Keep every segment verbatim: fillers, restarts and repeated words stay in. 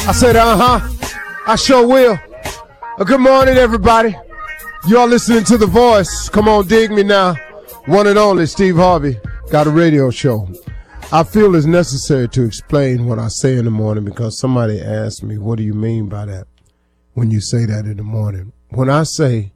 I said, uh-huh. I sure will. Uh, good morning, everybody. You all listening to The Voice. Come on, dig me now. One and only Steve Harvey got a radio show. I feel it's necessary to explain what I say in the morning because somebody asked me, what do you mean by that when you say that in the morning? When I say,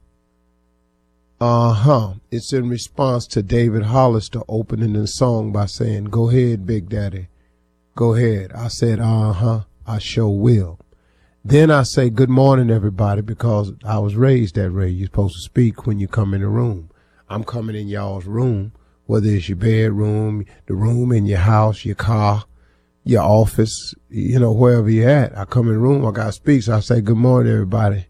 uh-huh, it's in response to David Hollister opening the song by saying, go ahead, Big Daddy. Go ahead. I said, uh-huh, I sure will. Then I say, good morning, everybody, because I was raised that way. You're supposed to speak when you come in the room. I'm coming in y'all's room, whether it's your bedroom, the room in your house, your car, your office, you know, wherever you're at. I come in the room, I got to speak, so I say, good morning, everybody.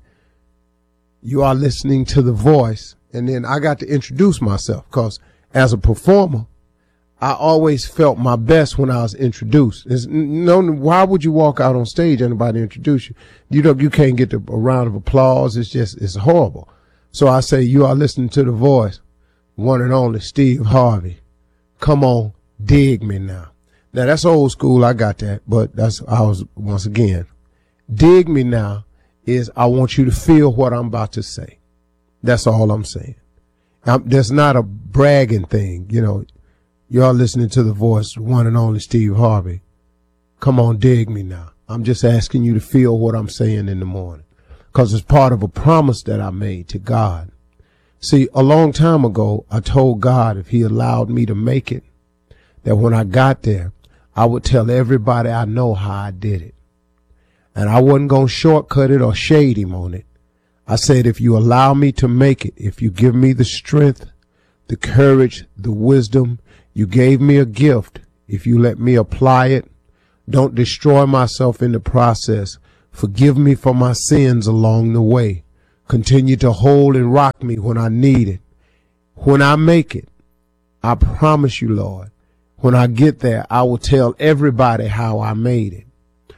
You are listening to The Voice, and then I got to introduce myself, because as a performer, I always felt my best when I was introduced. It's, no, why would you walk out on stage and anybody introduce you? You know, you can't get the, a round of applause. It's just, it's horrible. So I say, you are listening to The Voice, one and only Steve Harvey. Come on, dig me now. Now that's old school. I got that, but that's, I was, once again, dig me now is I want you to feel what I'm about to say. That's all I'm saying. I'm, there's not a bragging thing, you know. Y'all listening to The Voice, one and only Steve Harvey. Come on, dig me now. I'm just asking you to feel what I'm saying in the morning because it's part of a promise that I made to God. See, a long time ago, I told God if he allowed me to make it, that when I got there, I would tell everybody I know how I did it. And I wasn't going to shortcut it or shade him on it. I said, if you allow me to make it, if you give me the strength, the courage, the wisdom, you gave me a gift. If you let me apply it, don't destroy myself in the process. Forgive me for my sins along the way. Continue to hold and rock me when I need it. When I make it, I promise you, Lord, when I get there, I will tell everybody how I made it.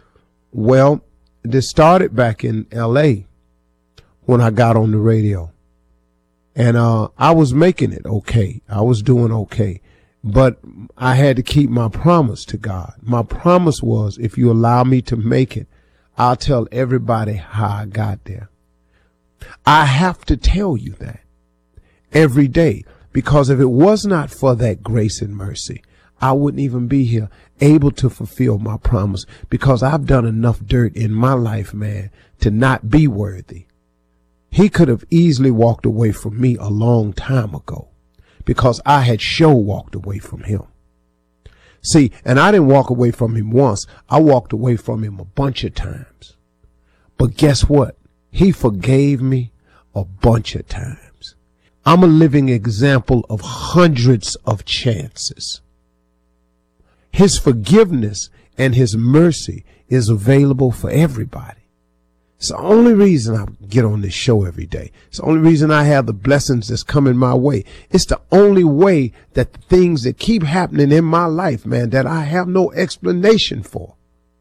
Well, this started back in L A when I got on the radio. And uh, I was making it okay. I was doing okay. But I had to keep my promise to God. My promise was, if you allow me to make it, I'll tell everybody how I got there. I have to tell you that every day, because if it was not for that grace and mercy, I wouldn't even be here able to fulfill my promise, because I've done enough dirt in my life, man, to not be worthy. He could have easily walked away from me a long time ago, because I had sure walked away from him. See, and I didn't walk away from him once. I walked away from him a bunch of times. But guess what? He forgave me a bunch of times. I'm a living example of hundreds of chances. His forgiveness and his mercy is available for everybody. It's the only reason I get on this show every day. It's the only reason I have the blessings that's coming my way. It's the only way that the things that keep happening in my life, man, that I have no explanation for,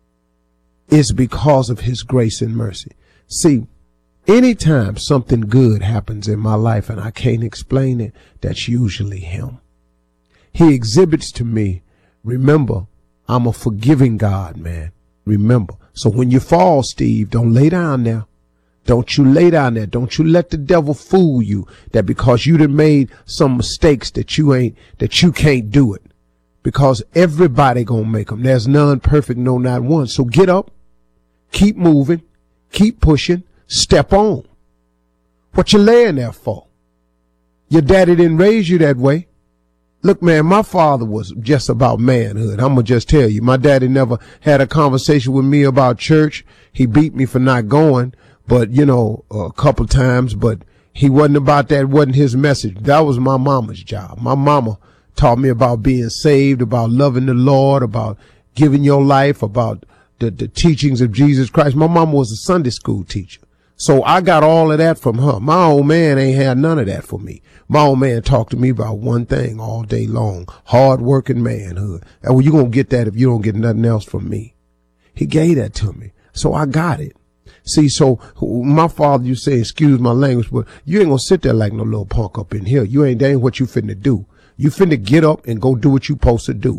is because of his grace and mercy. See, anytime something good happens in my life and I can't explain it, that's usually him. He exhibits to me, remember, I'm a forgiving God, man. Remember. So when you fall, Steve, don't lay down there. Don't you lay down there. Don't you let the devil fool you that because you done made some mistakes that you ain't, that you can't do it. Because everybody gonna make them. There's none perfect, no, not one. So get up, keep moving, keep pushing, step on. What you laying there for? Your daddy didn't raise you that way. Look, man, my father was just about manhood. I'm going to just tell you, my daddy never had a conversation with me about church. He beat me for not going, but, you know, a couple times, but he wasn't about that. It wasn't his message. That was my mama's job. My mama taught me about being saved, about loving the Lord, about giving your life, about the, the teachings of Jesus Christ. My mama was a Sunday school teacher. So I got all of that from her. My old man ain't had none of that for me. My old man talked to me about one thing all day long, hard-working manhood. And well, you're going to get that if you don't get nothing else from me. He gave that to me. So I got it. See, so my father, you say, excuse my language, but you ain't going to sit there like no little punk up in here. You ain't, that ain't what you finna do. You finna get up and go do what you supposed to do.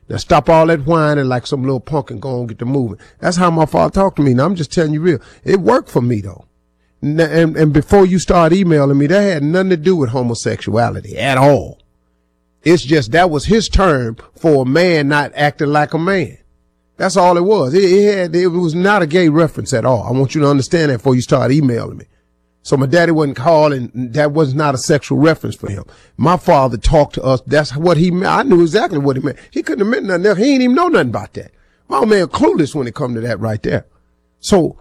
Now stop all that whining like some little punk and go and get the moving. That's how my father talked to me. Now I'm just telling you real. It worked for me though. And, and, and before you start emailing me, that had nothing to do with homosexuality at all. It's just that was his term for a man not acting like a man. That's all it was. It, it, had, it was not a gay reference at all. I want you to understand that before you start emailing me. So my daddy wasn't calling. That was not a sexual reference for him. My father talked to us. That's what he meant. I knew exactly what he meant. He couldn't have meant nothing else. He didn't even know nothing about that. My old man clueless when it come to that right there. So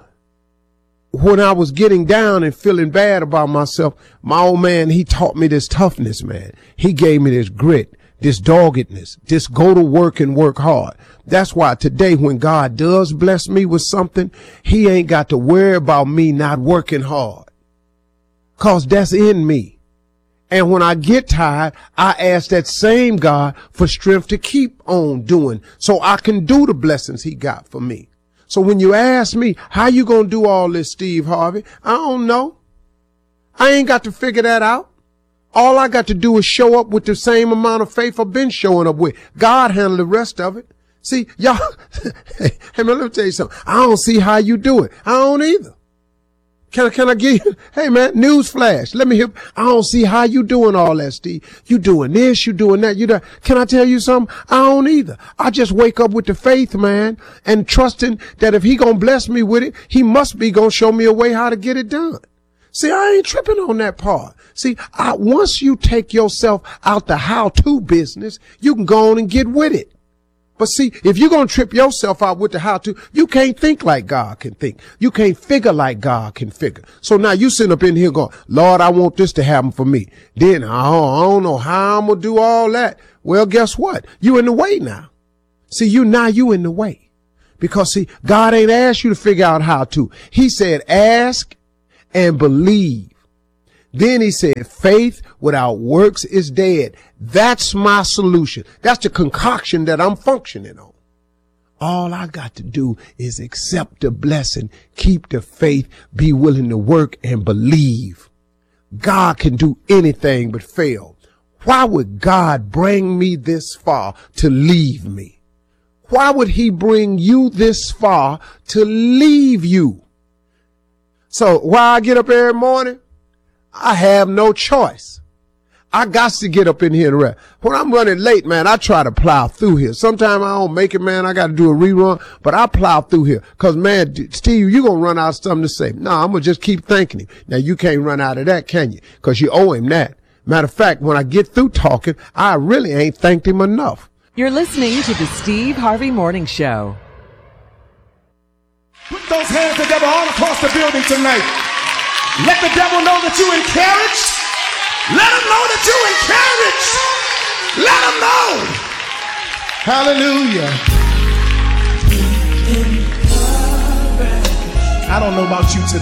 when I was getting down and feeling bad about myself, my old man, he taught me this toughness, man. He gave me this grit, this doggedness, this go to work and work hard. That's why today when God does bless me with something, he ain't got to worry about me not working hard. Cause that's in me. And when I get tired, I ask that same God for strength to keep on doing so I can do the blessings he got for me. So when you ask me, how you gonna do all this, Steve Harvey? I don't know. I ain't got to figure that out. All I got to do is show up with the same amount of faith I've been showing up with. God handle the rest of it. See, y'all, hey man, let me tell you something. I don't see how you do it. I don't either. Can I, can I give you, hey man, news flash. Let me hear, I don't see how you doing all that, Steve. You doing this, you doing that, you doing, can I tell you something? I don't either. I just wake up with the faith, man, and trusting that if he gonna bless me with it, he must be gonna show me a way how to get it done. See, I ain't tripping on that part. See, I, once you take yourself out the how-to business, you can go on and get with it. But see, if you're going to trip yourself out with the how to, you can't think like God can think. You can't figure like God can figure. So now you sitting up in here going, Lord, I want this to happen for me. Then I don't, I don't know how I'm going to do all that. Well, guess what? You in the way now. See, you now you in the way. Because see, God ain't asked you to figure out how to. He said, ask and believe. Then he said, faith without works is dead. That's my solution. That's the concoction that I'm functioning on. All I got to do is accept the blessing, keep the faith, be willing to work and believe. God can do anything but fail. Why would God bring me this far to leave me? Why would he bring you this far to leave you? So why I get up every morning? I have no choice. I got to get up in here and rest. When I'm running late, man, I try to plow through here. Sometimes I don't make it, man. I got to do a rerun, but I plow through here. Cause man, Steve, you going to run out of something to say. No, I'm going to just keep thanking him. Now you can't run out of that, can you? Cause you owe him that. Matter of fact, when I get through talking, I really ain't thanked him enough. You're listening to the Steve Harvey Morning Show. Put those hands together all across the building tonight. Let the devil know that you encouraged. Let him know that you encouraged. Let him know. Hallelujah. I don't know about you tonight.